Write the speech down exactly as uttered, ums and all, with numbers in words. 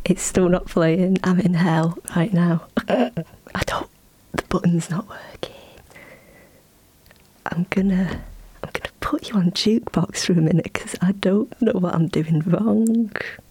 It's still not playing. I'm in hell right now. I don't. The button's not working. I'm gonna. I'm gonna put you on jukebox for a minute because I don't know what I'm doing wrong.